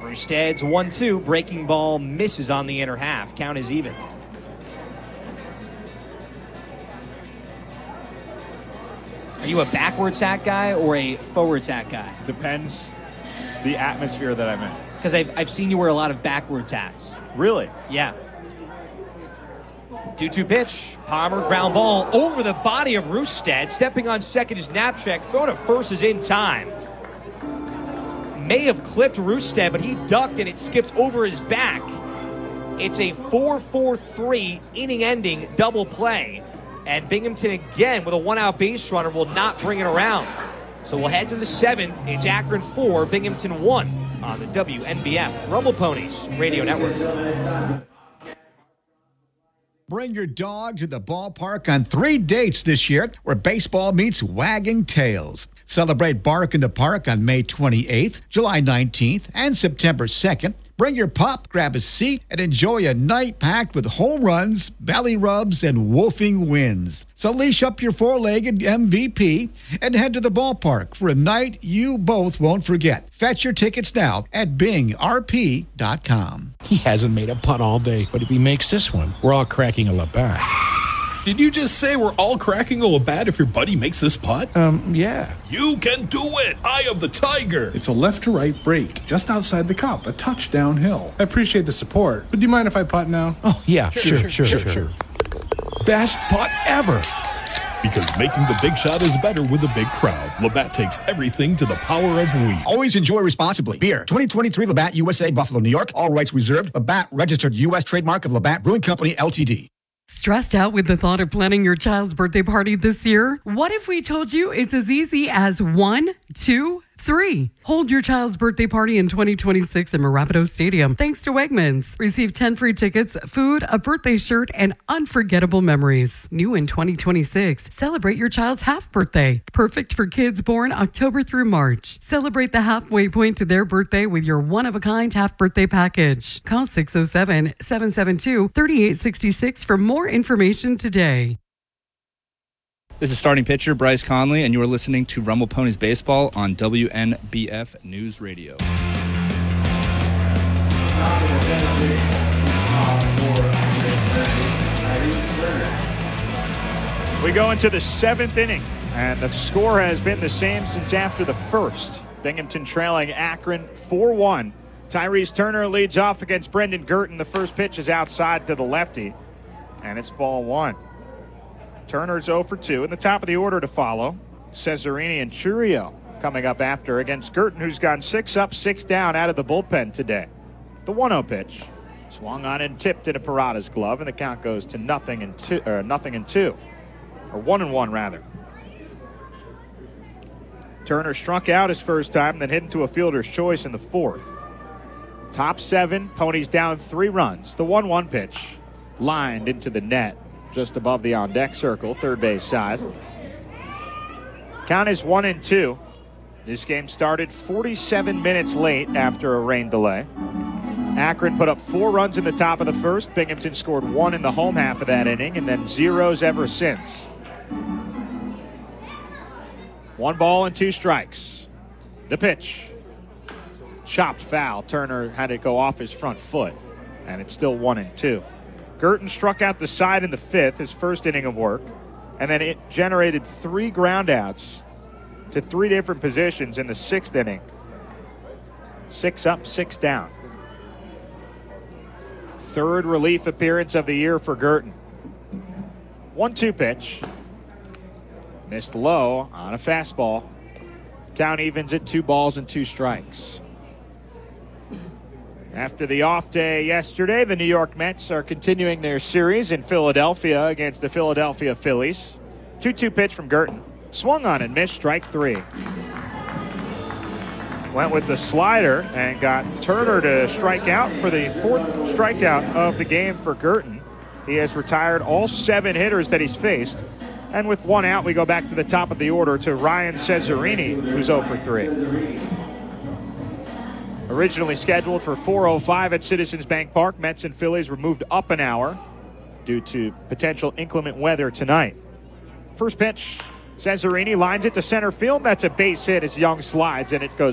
Rustad's 1-2. Breaking ball misses on the inner half. Count is even. Are you a backward sack guy or a forward sack guy? Depends the atmosphere that I'm in. Because I've seen you wear a lot of backwards hats. Really? Yeah. 2-2 pitch. Palmer ground ball over the body of Rustad. Stepping on second is Knapczyk. Throw to first is in time. May have clipped Rustad, but he ducked and it skipped over his back. It's a 4-4-3 inning-ending double play. And Binghamton again with a one-out base runner will not bring it around. So we'll head to the seventh. It's Akron 4, Binghamton 1 on the WNBF Rumble Ponies Radio Network. Bring your dog to the ballpark on 3 dates this year where baseball meets wagging tails. Celebrate Bark in the Park on May 28th, July 19th, and September 2nd. Bring your pup, grab a seat, and enjoy a night packed with home runs, belly rubs, and woofing wins. So leash up your four-legged MVP and head to the ballpark for a night you both won't forget. Fetch your tickets now at bingrp.com. He hasn't made a putt all day, but if he makes this one, we're all cracking a Labatt. Did you just say we're all cracking a Labatt if your buddy makes this putt? Yeah. You can do it! Eye of the Tiger! It's a left-to-right break, just outside the cup, a touch downhill. I appreciate the support, but do you mind if I putt now? Oh, yeah, sure. Best putt ever! Because making the big shot is better with a big crowd. Labatt takes everything to the power of we. Always enjoy responsibly. Beer, 2023 Labatt USA, Buffalo, New York. All rights reserved. Labatt, registered U.S. trademark of Labatt Brewing Company, Ltd. Stressed out with the thought of planning your child's birthday party this year? What if we told you it's as easy as 1, 2, 3? Hold your child's birthday party in 2026 in Marapido Stadium thanks to Wegmans. Receive 10 free tickets, food, a birthday shirt, and unforgettable memories. New in 2026, celebrate your child's half birthday. Perfect for kids born October through March. Celebrate the halfway point to their birthday with your one-of-a-kind half birthday package. Call 607-772-3866 for more information today. This is starting pitcher Bryce Conley, and you are listening to Rumble Ponies Baseball on WNBF News Radio. We go into the seventh inning, and the score has been the same since after the first. Binghamton trailing Akron 4-1. Tyrese Turner leads off against Brendan Girton. The first pitch is outside to the lefty, and it's ball one. Turner's 0 for 2. In the top of the order to follow, Cesarini and Churio coming up after against Girton, who's gone 6 up, 6 down out of the bullpen today. The 1-0 pitch swung on and tipped into Parada's glove, and the count goes to 0-2, or 1-1 rather. Turner struck out his first time, then hit into a fielder's choice in the fourth. Top 7, Ponies down 3 runs. The 1-1 pitch lined into the net, just above the on-deck circle, third base side. Count is 1-2. This game started 47 minutes late after a rain delay. Akron put up 4 runs in the top of the first. Binghamton scored 1 in the home half of that inning, and then zeros ever since. 1 ball and 2 strikes. The pitch. Chopped foul. Turner had it go off his front foot, and it's still 1-2. Girton struck out the side in the fifth, his first inning of work, and then it generated 3 groundouts to 3 different positions in the sixth inning. 6 up, 6 down. Third relief appearance of the year for Girton. 1-2 pitch. Missed low on a fastball. Count evens at 2 balls and 2 strikes. After the off day yesterday, the New York Mets are continuing their series in Philadelphia against the Philadelphia Phillies. 2-2 pitch from Girton. Swung on and missed, strike 3. Went with the slider and got Turner to strike out for the 4th strikeout of the game for Girton. He has retired all 7 hitters that he's faced. And with 1 out, we go back to the top of the order to Ryan Cesarini, who's 0 for 3. Originally scheduled for 4:05 at Citizens Bank Park, Mets and Phillies were moved up an hour due to potential inclement weather tonight. First pitch, Cesarini lines it to center field. That's a base hit as Young slides, and it goes